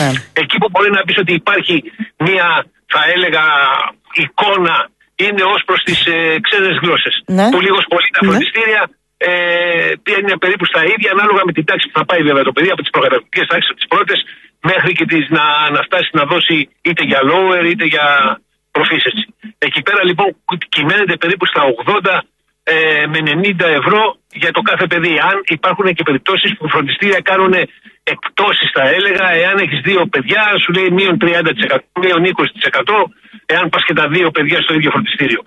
Ναι. Εκεί που μπορεί να πεις ότι υπάρχει μια, θα έλεγα, εικόνα, είναι ως προς τις ξένες γλώσσες. Ναι. Που λίγος πολύ τα φροντιστήρια είναι περίπου στα ίδια, ανάλογα με την τάξη που θα πάει βέβαια το παιδί, από τις προκαταρκτικές τάξεις, από τις πρώτες, μέχρι και να φτάσει να δώσει είτε για lower είτε για proficiency. Εκεί πέρα λοιπόν κυμαίνεται περίπου στα 80 με 90 ευρώ για το κάθε παιδί. Αν υπάρχουν και περιπτώσεις που φροντιστήρια κάνουν εκπτώσεις, θα έλεγα, εάν έχεις 2 παιδιά, σου λέει μείον 30%, μείον 20%, εάν πας και τα 2 παιδιά στο ίδιο φροντιστήριο.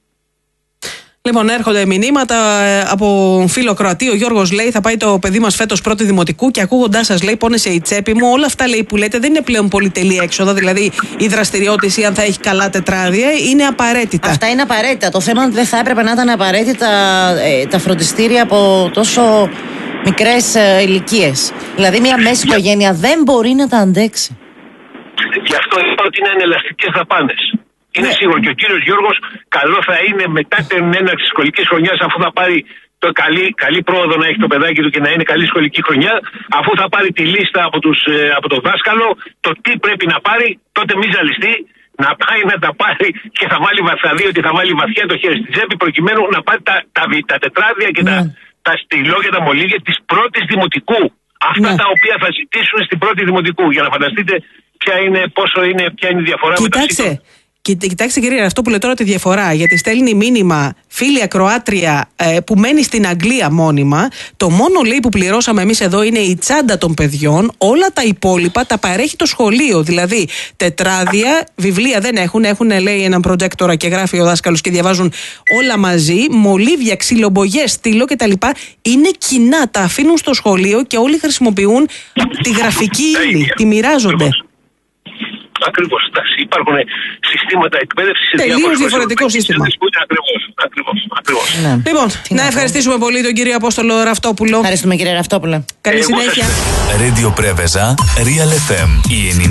Λοιπόν, έρχονται μηνύματα από φίλο Κροατή. Ο Γιώργος λέει: θα πάει το παιδί μας φέτος πρώτη δημοτικού και ακούγοντάς σας, λέει, πόνεσε η τσέπη μου. Όλα αυτά, λέει, που λέτε δεν είναι πλέον πολυτελή έξοδα. Δηλαδή, η δραστηριότητα ή αν θα έχει καλά τετράδια είναι απαραίτητα. Αυτά είναι απαραίτητα. Το θέμα είναι ότι δεν θα έπρεπε να ήταν απαραίτητα τα φροντιστήρια από τόσο μικρές ηλικίες. Δηλαδή, μια μέση οικογένεια δεν μπορεί να τα αντέξει. Γι' αυτό είπα ότι είναι ανελαστικές δαπάνες. Είναι σίγουρο και ο κύριος Γιώργος καλό θα είναι μετά την έναρξη της σχολικής χρονιάς, αφού θα πάρει το καλή πρόοδο να έχει το παιδάκι του και να είναι καλή σχολική χρονιά, αφού θα πάρει τη λίστα από το δάσκαλο, το τι πρέπει να πάρει, τότε μη ζαλιστεί, να πάει να τα πάρει και θα βάλει θα δει ότι θα βάλει βαθιά το χέρι στη τσέπη, προκειμένου να πάρει τα τετράδια και τα στυλό και τα μολύβια της πρώτης δημοτικού. Αυτά τα οποία θα ζητήσουν στην πρώτη δημοτικού. Για να φανταστείτε ποια είναι η διαφορά μεταξύ των. Κοιτάξτε, κύριε, αυτό που λέει τώρα τη διαφορά, γιατί στέλνει μήνυμα φίλη ακροάτρια που μένει στην Αγγλία μόνιμα. Το μόνο, λέει, που πληρώσαμε εμείς εδώ είναι η τσάντα των παιδιών. Όλα τα υπόλοιπα τα παρέχει το σχολείο. Δηλαδή, τετράδια, βιβλία δεν έχουν. Έχουν, λέει, έναν προτζέκτορα και γράφει ο δάσκαλος και διαβάζουν όλα μαζί. Μολύβια, ξυλομπογιές, στυλό κτλ. Είναι κοινά. Τα αφήνουν στο σχολείο και όλοι χρησιμοποιούν τη γραφική ύλη. Τη μοιράζονται. Ακριβώς. Υπάρχουν συστήματα εκπαίδευσης σε τελείως διαφορετικό σύστημα. Ακριβώς. Ναι. Λοιπόν, να ευχαριστήσουμε πολύ τον κύριο Απόστολο Ραυτόπουλο. Ευχαριστούμε, κύριε Ραυτόπουλο. Καλή συνέχεια. Radio Preveza, Real FM.